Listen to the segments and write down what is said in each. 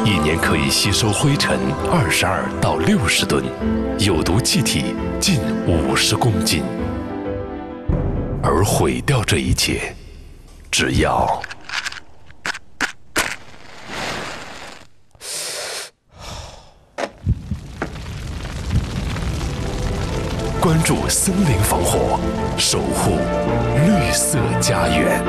一年可以吸收灰尘22到60吨，有毒气体近50公斤。而毁掉这一切，只要关注森林防火，守护绿色家园。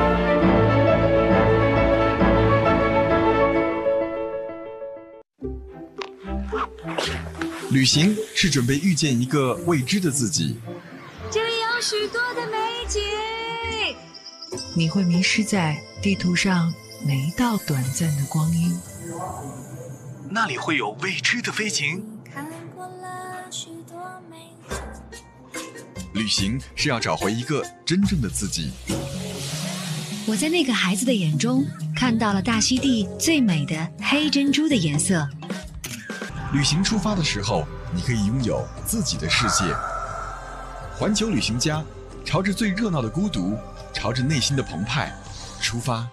旅行是准备遇见一个未知的自己， 这里有许多的美景， 你会迷失在地图上每一道短暂的光阴。 那里会有未知的飞行。 看过了许多美景。 旅行是要找回一个真正的自己。 我在那个孩子的眼中看到了大溪地最美的黑珍珠的颜色。 旅行出发的时候，你可以拥有自己的世界。环球旅行家，朝着最热闹的孤独，朝着内心的澎湃出发。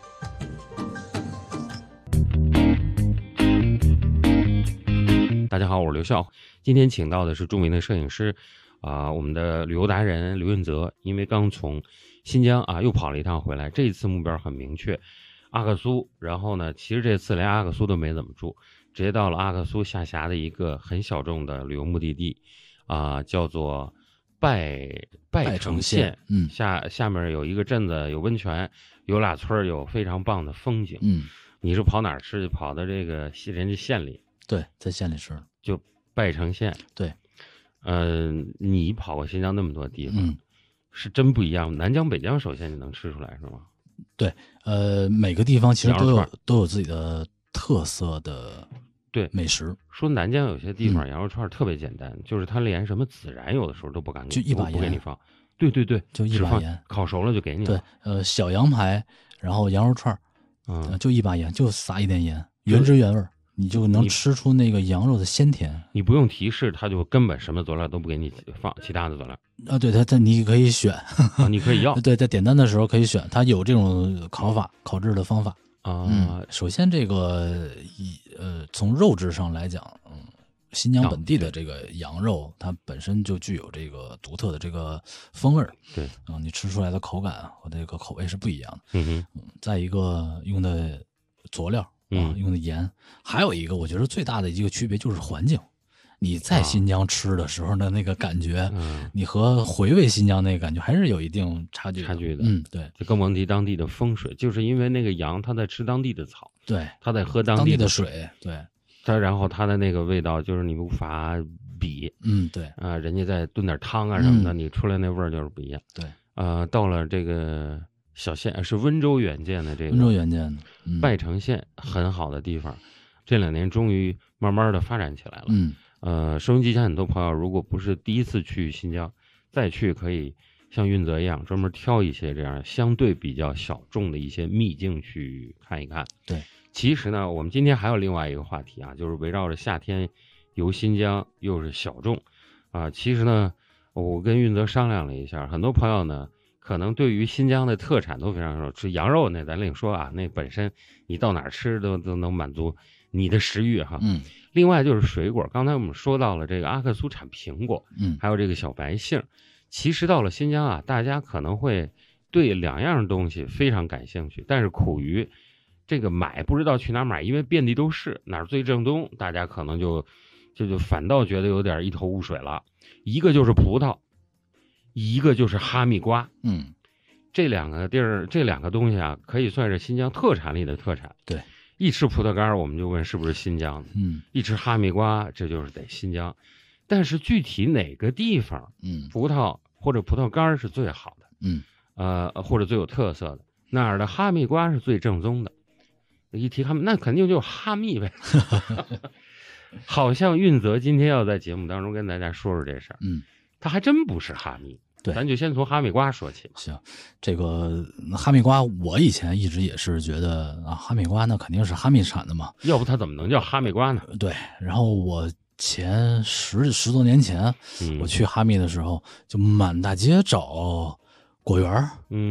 大家好，我是刘笑。今天请到的是著名的摄影师我们的旅游达人刘运泽。因为刚从新疆又跑了一趟回来，这一次目标很明确，阿克苏。然后呢，其实这次连阿克苏都没怎么住，直接到了阿克苏下辖的一个很小众的旅游目的地叫做拜城县。下面有一个镇子，有温泉，有俩村，有非常棒的风景。你是跑哪儿吃？跑到这个人家县里？ 对，在县里吃， 就拜城县。 对， 你跑过新疆那么多地方，是真不一样。南疆北疆首先你能吃出来是吗？ 对，每个地方其实都有自己的特色的美食。 说南疆有些地方羊肉串特别简单，就是它连什么孜然有的时候都不敢给， 就一把盐不给你放。对， 就一把盐， 烤熟了就给你了。 对，小羊排，然后羊肉串，就一把盐，就撒一点盐，原汁原味，你就能吃出那个羊肉的鲜甜。 你不用提示，它就根本什么佐料都不给你放，其他的佐料对，它你可以选你可以要。 对，在点单的时候可以选，它有这种烤制的方法首先这个从肉质上来讲，新疆本地的这个羊肉，它本身就具有这个独特的这个风味。 对， 你吃出来的口感和这个口味是不一样的。 再一个用的佐料用的盐，还有一个我觉得最大的一个区别就是环境。你在新疆吃的时候的那个感觉，你和回味新疆那个感觉还是有一定差距的。对， 就更甭提当地的风水，就是因为那个羊它在吃当地的草， 对， 它在喝当地的水，对， 然后它的那个味道就是你无法比。 对人家再炖点汤什么的，你出来那味儿就是不一样。 对， 到了这个小县是温州远见的这个温州远见的拜城县，很好的地方，这2年终于慢慢的发展起来了。收音机前很多朋友，如果不是第一次去新疆，再去可以像运泽一样专门挑一些这样相对比较小众的一些秘境去看一看。 对， 其实呢，我们今天还有另外一个话题就是围绕着夏天游新疆又是小众其实呢，我跟运泽商量了一下，很多朋友呢可能对于新疆的特产都非常熟，吃羊肉那咱另说那本身你到哪儿吃都能满足你的食欲另外就是水果，刚才我们说到了这个阿克苏产苹果，还有这个小白杏。其实到了新疆大家可能会对2样东西非常感兴趣，但是苦于这个不知道去哪儿买，因为遍地都是，哪儿最正宗，大家可能就反倒觉得有点一头雾水了。一个就是葡萄，一个就是哈密瓜。这2个地儿，这2个东西可以算是新疆特产里的特产。 对。 一吃葡萄干我们就问是不是新疆的，一吃哈密瓜这就是得新疆。但是具体哪个地方葡萄或者葡萄干是最好的或者最有特色的，哪儿的哈密瓜是最正宗的，一提哈密那肯定就是哈密呗好像运泽今天要在节目当中跟大家说说这事儿他还真不是哈密。 对， 咱就先从哈密瓜说起。 行，这个哈密瓜，我以前一直也是觉得哈密瓜那肯定是哈密产的嘛， 要不它怎么能叫哈密瓜呢？ 对，然后我前十多年前，我去哈密的时候，就满大街找果园，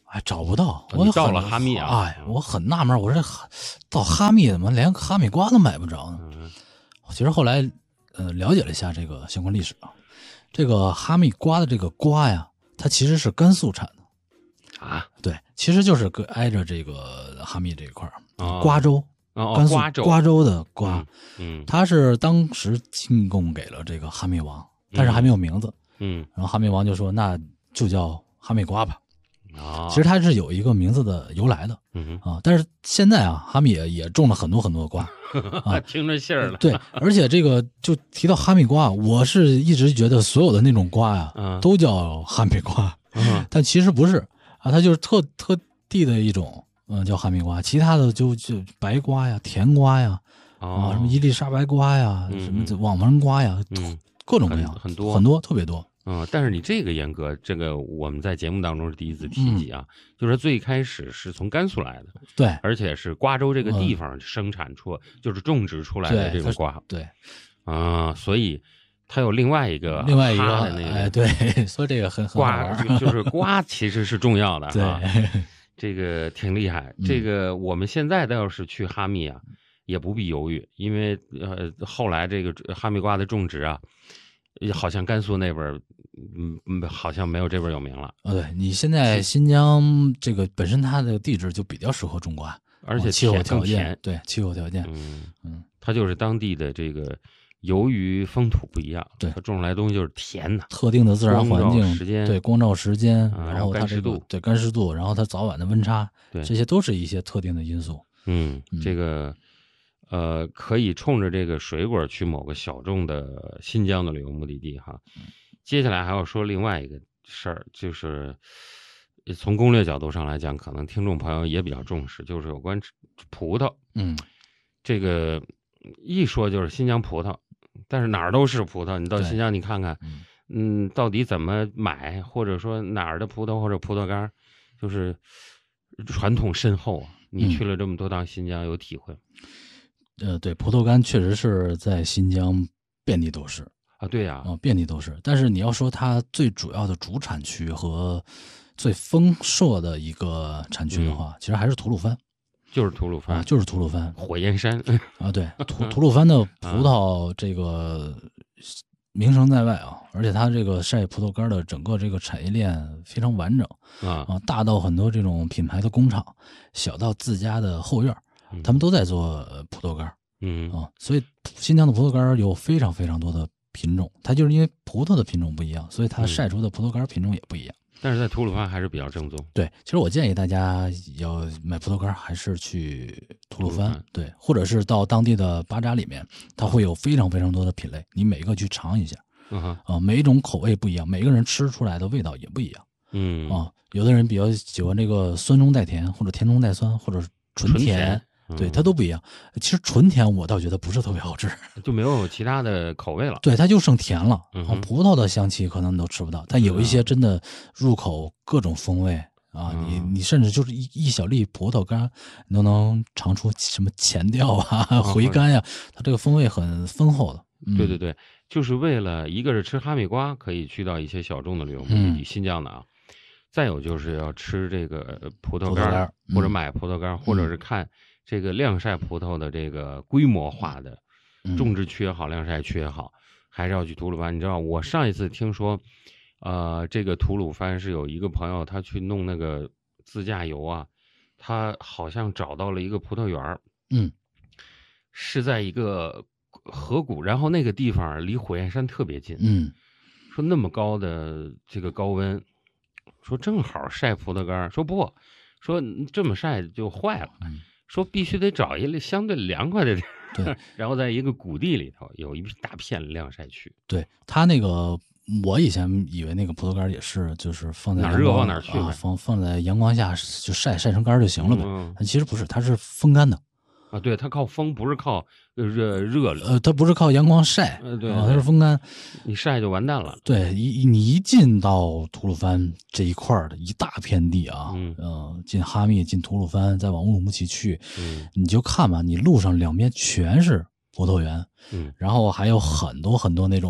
哎，找不到。 你到了哈密啊？ 哎，我很纳闷，我说到哈密怎么连个哈密瓜都买不着呢？其实后来了解了一下这个相关历史啊，这个哈密瓜的这个瓜呀，它其实是甘肃产的啊。 对，其实就是挨着这个哈密这一块儿， 瓜州。甘肃瓜州的瓜，它是当时进贡给了这个哈密王，但是还没有名字，然后哈密王就说那就叫哈密瓜吧，其实它是有一个名字的由来的，但是现在啊，哈密也种了很多很多的瓜， 听着信儿了， 对，而且这个就提到哈密瓜，我是一直觉得所有的那种瓜呀，都叫哈密瓜，但其实不是啊，它就是特地的一种。叫哈密瓜，其他的就白瓜呀、甜瓜呀，什么伊丽莎白瓜呀、什么网纹瓜呀，各种各样， 很多， 特别多。 但是你这个严格，这个我们在节目当中是第一次提及啊，就是最开始是从甘肃来的， 对， 而且是瓜州这个地方生产出，就是种植出来的这种瓜， 对， 所以它有另外一个的那个， 哎，对，所以这个很瓜，就是瓜其实是重要的啊。 对。 这个挺厉害，这个我们现在要是去哈密啊，也不必犹豫，因为后来这个哈密瓜的种植啊，好像甘肃那边，好像没有这边有名了。 对，你现在新疆这个本身它的地质就比较适合种瓜， 而且气候条件，对气候条件， 它就是当地的这个。由于风土不一样， 对它种出来的东西就是甜的， 特定的自然环境，对光照时间， 然后它这个对干湿度，然后它早晚的温差， 对这些都是一些特定的因素。 这个可以冲着这个水果去某个小众的新疆的旅游目的地哈。接下来还要说另外一个事儿，就是从攻略角度上来讲，可能听众朋友也比较重视，就是有关葡萄。这个一说就是新疆葡萄。但是哪儿都是葡萄，你到新疆你看看，到底怎么买，或者说哪儿的葡萄或者葡萄干，就是传统深厚啊。你去了这么多趟新疆，有体会吗？ 对，葡萄干确实是在新疆遍地都是啊，对呀， 遍地都是。但是你要说它最主要的主产区和最丰硕的一个产区的话，其实还是吐鲁番。 就是吐鲁番， 就是吐鲁番火焰山啊！对，吐鲁番的葡萄这个名声在外啊，而且它这个晒葡萄干的整个这个产业链非常完整大到很多这种品牌的工厂，小到自家的后院，他们都在做葡萄干所以新疆的葡萄干有非常非常多的品种，它就是因为葡萄的品种不一样，所以它晒出的葡萄干品种也不一样。 但是在吐鲁番还是比较正宗。 对，其实我建议大家要买葡萄干，还是去吐鲁番，对，或者是到当地的巴扎里面，它会有非常非常多的品类，你每个去尝一下。每一种口味不一样，每个人吃出来的味道也不一样。有的人比较喜欢这个酸中带甜，或者甜中带酸，或者纯甜。对，它都不一样。其实纯甜我倒觉得不是特别好吃， 就没有其他的口味了。 对，它就剩甜了。葡萄的香气可能你都吃不到，但有一些真的入口各种风味你甚至就是一小粒葡萄干，你都能尝出什么前调回甘呀，它这个风味很丰厚的。 对对对，就是为了一个是吃哈密瓜，可以去到一些小众的旅游目的地，新疆的啊。再有就是要吃这个葡萄干，或者买葡萄干，或者是看这个晾晒葡萄的这个规模化的种植区也好，晾晒区也好，还是要去吐鲁番。你知道，我上一次听说，这个吐鲁番是有一个朋友他去弄那个自驾游啊，他好像找到了一个葡萄园，是在一个河谷，然后那个地方离火焰山特别近，说那么高的这个高温，说正好晒葡萄干，说不，说这么晒就坏了。说必须得找一个相对凉快的地儿， 对， 然后在一个谷地里头有一大片晾晒区。 对，他那个我以前以为那个葡萄干也是，就是放在哪热往哪去呗， 放在阳光下就晒成干就行了呗。但其实不是，它是风干的啊，对，它靠风，不是靠热它不是靠阳光晒， 对， 它是风干， 你晒就完蛋了。 对，你一进到吐鲁番这一块的一大片地啊，进哈密，进吐鲁番，再往乌鲁木齐去，你就看吧，你路上两边全是葡萄园，然后还有很多很多那种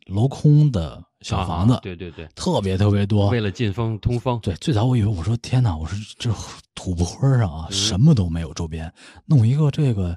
镂空的小房子， 对对对， 特别特别多， 为了进风通风。 对，最早我以为我说天哪，我说这土坡上啊，什么都没有，周边弄一个这个